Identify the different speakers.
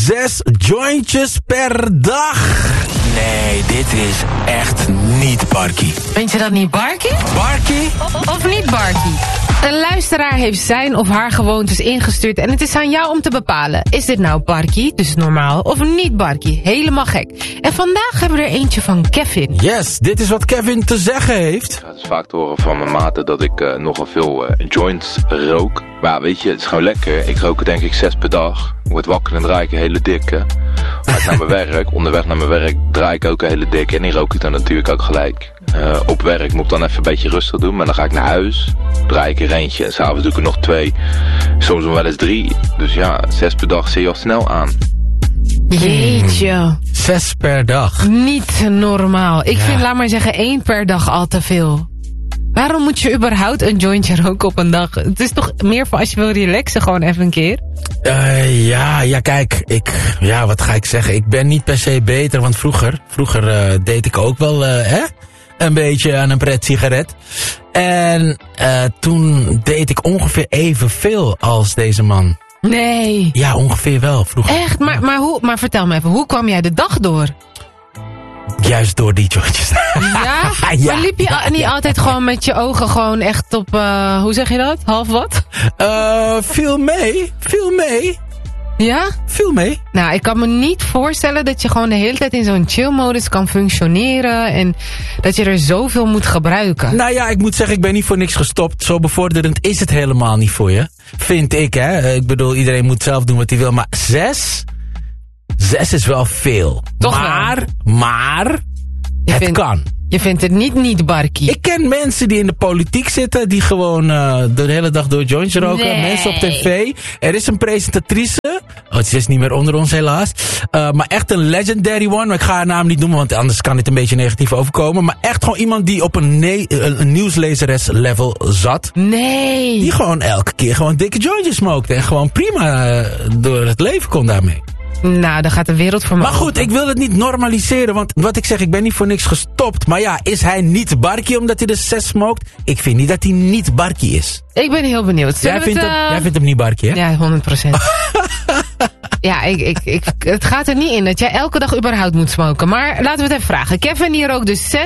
Speaker 1: 6 jointjes per dag. Nee, dit is echt niet Barkie.
Speaker 2: Vind je dat niet Barkie?
Speaker 1: Barkie?
Speaker 2: Of niet Barkie? Een luisteraar heeft zijn of haar gewoontes ingestuurd en het is aan jou om te bepalen. Is dit nou Barkie, dus normaal, of niet Barkie? Helemaal gek. En vandaag hebben we er eentje van Kevin.
Speaker 1: Yes, dit is wat Kevin te zeggen heeft.
Speaker 3: Ik ga dus vaak te horen van mijn maten dat ik nogal veel joints rook. Maar ja, weet je, het is gewoon lekker. Ik rook er denk ik 6 per dag. Ik word wakker en draai ik een hele dikke. Ga ik naar mijn werk, onderweg naar mijn werk draai ik ook een hele dikke. En die rook ik dan natuurlijk ook gelijk. Op werk moet ik dan even een beetje rustig doen. Maar dan ga ik naar huis, draai ik er eentje. En s'avonds doe ik er nog 2. Soms wel eens 3. Dus ja, 6 per dag zie je al snel aan.
Speaker 2: Jeetje.
Speaker 1: 6 per dag.
Speaker 2: Niet normaal. Ik vind, laat maar zeggen, 1 per dag al te veel. Waarom moet je überhaupt een jointje roken op een dag? Het is toch meer voor als je wil relaxen gewoon even een keer?
Speaker 1: Ja, kijk, wat ga ik zeggen? Ik ben niet per se beter, want vroeger deed ik ook wel, een beetje aan een pret sigaret. En toen deed ik ongeveer evenveel als deze man.
Speaker 2: Nee.
Speaker 1: Ja, ongeveer wel, vroeger.
Speaker 2: Echt? Maar vertel me even, hoe kwam jij de dag door?
Speaker 1: Juist door die jointjes.
Speaker 2: Ja?
Speaker 1: Ja,
Speaker 2: maar liep je niet altijd gewoon met je ogen gewoon echt op, hoe zeg je dat? Half wat?
Speaker 1: Viel mee.
Speaker 2: Ja?
Speaker 1: Viel mee.
Speaker 2: Nou, ik kan me niet voorstellen dat je gewoon de hele tijd in zo'n chill-modus kan functioneren en dat je er zoveel moet gebruiken.
Speaker 1: Nou ja, ik moet zeggen, ik ben niet voor niks gestopt. Zo bevorderend is het helemaal niet voor je. Vind ik, hè. Ik bedoel, iedereen moet zelf doen wat hij wil. Maar 6 is wel veel.
Speaker 2: Toch
Speaker 1: maar het kan.
Speaker 2: Je vindt het niet Barkie.
Speaker 1: Ik ken mensen die in de politiek zitten, die gewoon de hele dag door joints roken.
Speaker 2: Nee.
Speaker 1: Mensen op tv. Er is een presentatrice. Ze is niet meer onder ons helaas. Maar echt een legendary one. Maar ik ga haar naam niet noemen, want anders kan dit een beetje negatief overkomen. Maar echt gewoon iemand die op een nieuwslezeres level zat.
Speaker 2: Nee.
Speaker 1: Die gewoon elke keer gewoon dikke jointjes smokte. En gewoon prima door het leven kon daarmee.
Speaker 2: Nou, dan gaat de wereld voor me
Speaker 1: Maar goed,
Speaker 2: open.
Speaker 1: ik wil het niet normaliseren, want wat ik zeg, ik ben niet voor niks gestopt. Maar ja, is hij niet Barkie omdat hij de 6 smoked? Ik vind niet dat hij niet Barkie is.
Speaker 2: Ik ben heel benieuwd.
Speaker 1: Jij vindt hem niet Barkie, hè?
Speaker 2: Ja, 100%. Ja, het gaat er niet in dat jij elke dag überhaupt moet smoken. Maar laten we het even vragen. Kevin hier ook dus 6